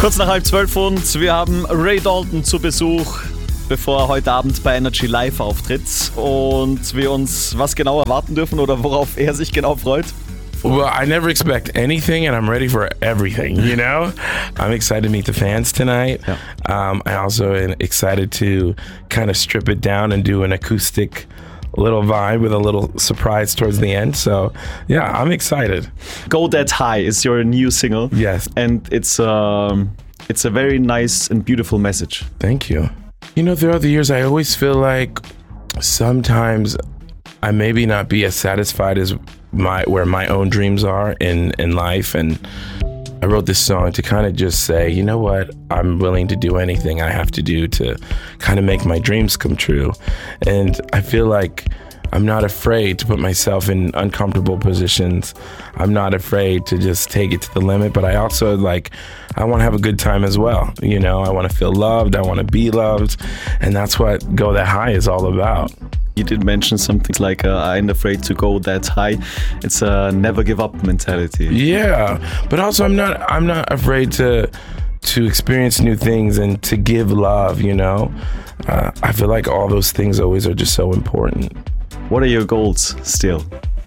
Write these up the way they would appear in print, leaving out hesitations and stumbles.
Kurz nach 11:30 und wir haben Ray Dalton zu Besuch, bevor er heute Abend bei Energy Live auftritt und wir uns was genau erwarten dürfen oder worauf er sich genau freut. Well, I never expect anything, and I'm ready for everything, you know? I'm excited to meet the fans tonight. Yeah. I also am excited to kind of strip it down and do an acoustic little vibe with a little surprise towards the end. So, yeah, I'm excited. Go That High is your new single. Yes. And it's a very nice and beautiful message. Thank you. You know, throughout the years, I always feel like sometimes I maybe not be as satisfied as where my own dreams are in life, and I wrote this song to kind of just say, you know what, I'm willing to do anything I have to do to kind of make my dreams come true. And I feel like I'm not afraid to put myself in uncomfortable positions. I'm not afraid to just take it to the limit, but I also I want to have a good time as well. You know, I want to feel loved, I want to be loved, and that's what Go That High is all about. You did mention something like I ain't afraid to go that high. It's a never give up mentality. Yeah, but also I'm not afraid to experience new things and to give love, you know. I feel like all those things always are just so important. What are your goals still?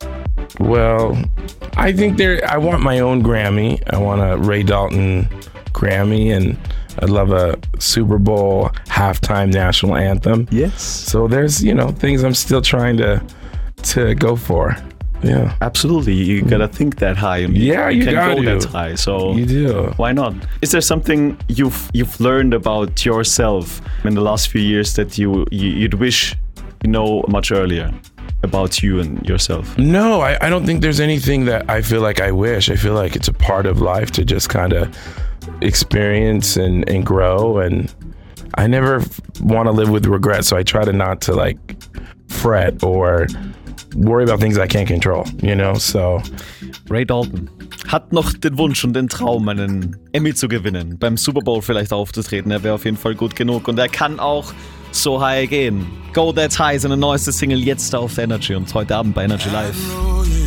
Well, I think I want my own Grammy. I want a Ray Dalton Grammy, and I'd love a Super Bowl halftime national anthem. Yes. So there's, things I'm still trying to go for. Yeah. Absolutely. You gotta think that high. And you can gotta go that high. So you do. Why not? Is there something you've learned about yourself in the last few years that you'd wish you know much earlier about you and yourself? No, I don't think there's anything that I feel like I wish. I feel like it's a part of life to just kind of experience and grow, and I never want to live with regret, so I try to not to fret or worry about things I can't control, so. Ray Dalton hat noch den Wunsch und den Traum, einen Emmy zu gewinnen, beim Super Bowl vielleicht aufzutreten. Er wäre auf jeden Fall gut genug und er kann auch so high gehen. Go That High, seine neueste Single jetzt auf Energy und heute Abend bei Energy Live.